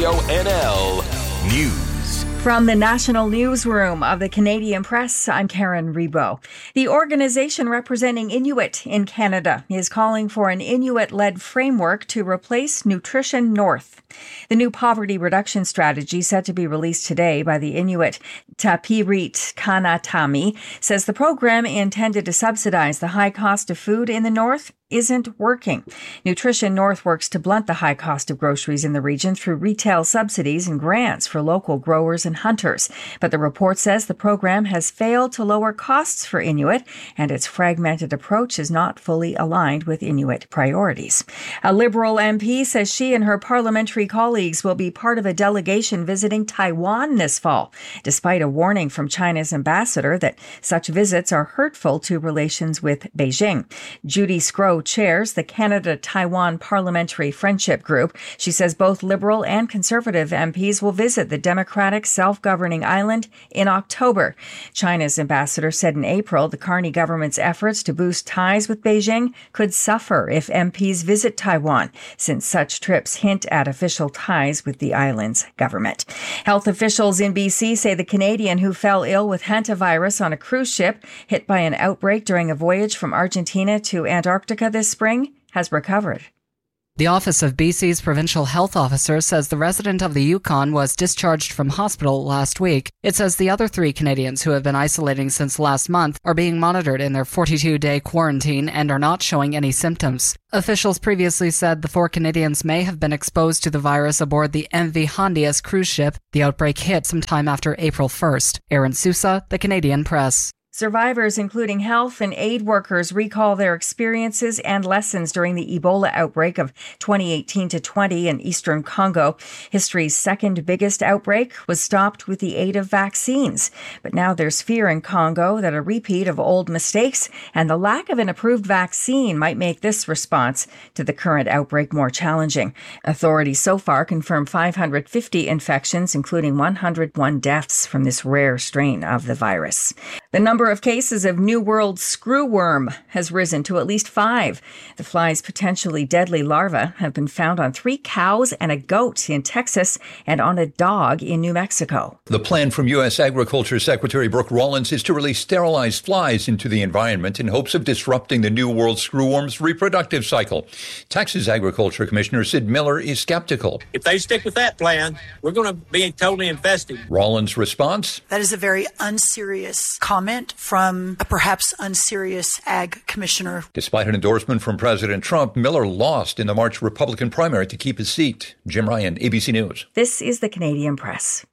Radio NL News. From the National Newsroom of the Canadian Press, I'm Karen Rebo. The organization representing Inuit in Canada is calling for an Inuit-led framework to replace Nutrition North. The new poverty reduction strategy, set to be released today by the Inuit Tapirit Kanatami, says the program intended to subsidize the high cost of food in the North isn't working. Nutrition North works to blunt the high cost of groceries in the region through retail subsidies and grants for local growers and hunters. But the report says the program has failed to lower costs for Inuit, and its fragmented approach is not fully aligned with Inuit priorities. A Liberal MP says she and her parliamentary colleagues will be part of a delegation visiting Taiwan this fall, despite a warning from China's ambassador that such visits are hurtful to relations with Beijing. Judy Scrow chairs the Canada-Taiwan Parliamentary Friendship Group. She says both Liberal and Conservative MPs will visit the democratic self-governing island in October. China's ambassador said in April the Carney government's efforts to boost ties with Beijing could suffer if MPs visit Taiwan, since such trips hint at official ties with the island's government. Health officials in BC say the Canadian who fell ill with hantavirus on a cruise ship hit by an outbreak during a voyage from Argentina to Antarctica this spring has recovered. The Office of BC's Provincial Health Officer says the resident of the Yukon was discharged from hospital last week. It says the other 3 Canadians who have been isolating since last month are being monitored in their 42-day quarantine and are not showing any symptoms. Officials previously said the 4 Canadians may have been exposed to the virus aboard the MV Hondias cruise ship. The outbreak hit sometime after April 1st. Aaron Sousa, The Canadian Press. Survivors, including health and aid workers, recall their experiences and lessons during the Ebola outbreak of 2018-20 in eastern Congo. History's second biggest outbreak was stopped with the aid of vaccines. But now there's fear in Congo that a repeat of old mistakes and the lack of an approved vaccine might make this response to the current outbreak more challenging. Authorities so far confirmed 550 infections, including 101 deaths from this rare strain of the virus. The number of cases of New World screwworm has risen to at least 5. The fly's potentially deadly larvae have been found on 3 cows and a goat in Texas and on a dog in New Mexico. The plan from U.S. Agriculture Secretary Brooke Rollins is to release sterilized flies into the environment in hopes of disrupting the New World screwworm's reproductive cycle. Texas Agriculture Commissioner Sid Miller is skeptical. If they stick with that plan, we're going to be totally infested. Rollins' response? That is a very unserious comment from a perhaps unserious ag commissioner. Despite an endorsement from President Trump, Miller lost in the March Republican primary to keep his seat. Jim Ryan, ABC News. This is the Canadian Press.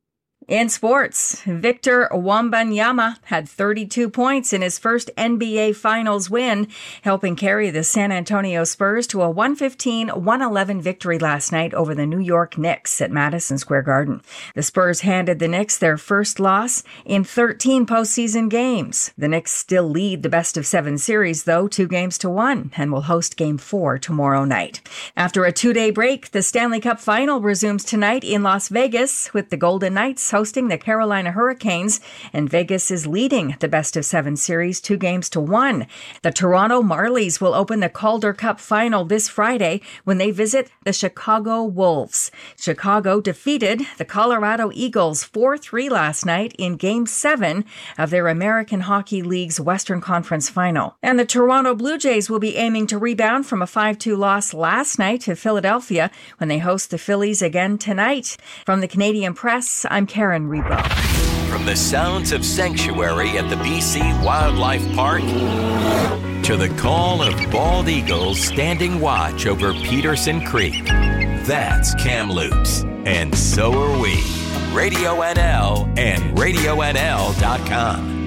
In sports, Victor Wembanyama had 32 points in his first NBA Finals win, helping carry the San Antonio Spurs to a 115-111 victory last night over the New York Knicks at Madison Square Garden. The Spurs handed the Knicks their first loss in 13 postseason games. The Knicks still lead the best-of-7 series, though, 2-1, and will host Game 4 tomorrow night. After a 2-day break, the Stanley Cup Final resumes tonight in Las Vegas, with the Golden Knights hosting the Carolina Hurricanes, and Vegas is leading the best-of-7 series 2-1. The Toronto Marlies will open the Calder Cup Final this Friday when they visit the Chicago Wolves. Chicago defeated the Colorado Eagles 4-3 last night in Game 7 of their American Hockey League's Western Conference Final. And the Toronto Blue Jays will be aiming to rebound from a 5-2 loss last night to Philadelphia when they host the Phillies again tonight. From the Canadian Press, I'm Karen Rebo. From the sounds of sanctuary at the BC Wildlife Park to the call of bald eagles standing watch over Peterson Creek. That's Kamloops, and so are we. Radio NL and RadioNL.com.